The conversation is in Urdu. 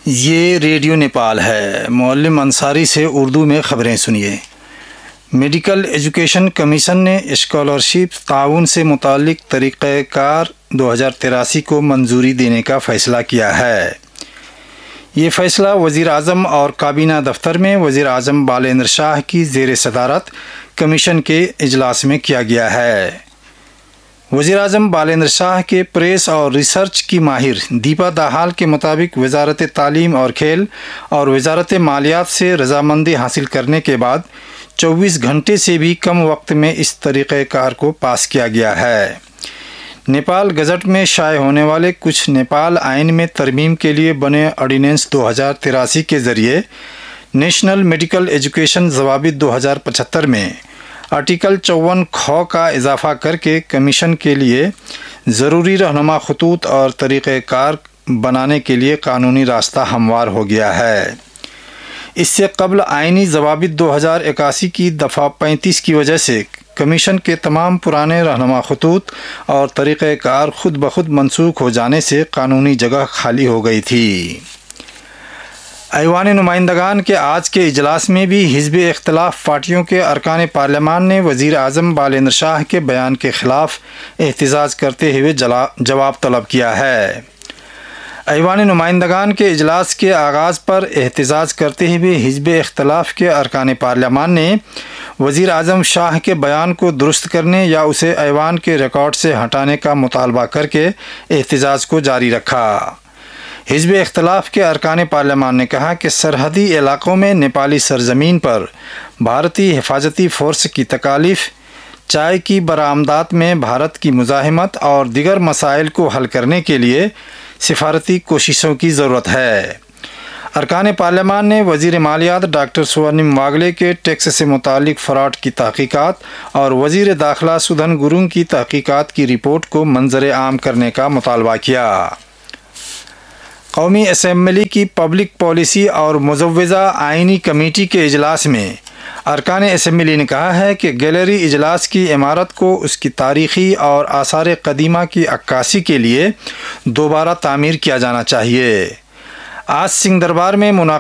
یہ ریڈیو نیپال ہے۔ معلم انصاری سے اردو میں خبریں سنیے۔ میڈیکل ایجوکیشن کمیشن نے اسکالرشپ تعاون سے متعلق طریقہ کار 2083 کو منظوری دینے کا فیصلہ کیا ہے۔ یہ فیصلہ وزیر اعظم اور کابینہ دفتر میں وزیر اعظم بالیندر شاہ کی زیر صدارت کمیشن کے اجلاس میں کیا گیا ہے۔ وزیر اعظم بالیندر شاہ کے پریس اور ریسرچ کی ماہر دیپا داہال کے مطابق وزارت تعلیم اور کھیل اور وزارت مالیات سے رضامندی حاصل کرنے کے بعد 24 گھنٹے سے بھی کم وقت میں اس طریقہ کار کو پاس کیا گیا ہے۔ نیپال گزٹ میں شائع ہونے والے کچھ نیپال آئین میں ترمیم کے لیے بنے آرڈیننس 2083 کے ذریعے نیشنل میڈیکل ایجوکیشن ضوابط 2075 میں آرٹیکل 54 خ کا اضافہ کر کے کمیشن کے لیے ضروری رہنما خطوط اور طریقہ کار بنانے کے لیے قانونی راستہ ہموار ہو گیا ہے۔ اس سے قبل آئینی ضوابط 2081 کی دفعہ 35 کی وجہ سے کمیشن کے تمام پرانے رہنما خطوط اور طریقہ کار خود بخود منسوخ ہو جانے سے قانونی جگہ خالی ہو گئی تھی۔ ایوان نمائندگان کے آج کے اجلاس میں بھی حزب اختلاف پارٹیوں کے ارکان پارلیمان نے وزیر اعظم بالیندر شاہ کے بیان کے خلاف احتجاج کرتے ہوئے جواب طلب کیا ہے۔ ایوان نمائندگان کے اجلاس کے آغاز پر احتجاج کرتے ہوئے حزب اختلاف کے ارکان پارلیمان نے وزیر اعظم شاہ کے بیان کو درست کرنے یا اسے ایوان کے ریکارڈ سے ہٹانے کا مطالبہ کر کے احتجاج کو جاری رکھا۔ حزب اختلاف کے ارکان پارلیمان نے کہا کہ سرحدی علاقوں میں نیپالی سرزمین پر بھارتی حفاظتی فورس کی تکالیف، چائے کی برآمدات میں بھارت کی مزاحمت اور دیگر مسائل کو حل کرنے کے لیے سفارتی کوششوں کی ضرورت ہے۔ ارکان پارلیمان نے وزیر مالیات ڈاکٹر سورنم واگلے کے ٹیکس سے متعلق فراڈ کی تحقیقات اور وزیر داخلہ سدھن گرونگ کی تحقیقات کی رپورٹ کو منظر عام کرنے کا مطالبہ کیا۔ قومی اسمبلی کی پبلک پالیسی اور مجوزہ آئینی کمیٹی کے اجلاس میں ارکان اسمبلی نے کہا ہے کہ گیلری اجلاس کی عمارت کو اس کی تاریخی اور آثار قدیمہ کی عکاسی کے لیے دوبارہ تعمیر کیا جانا چاہیے۔ آج سنگھ دربار میں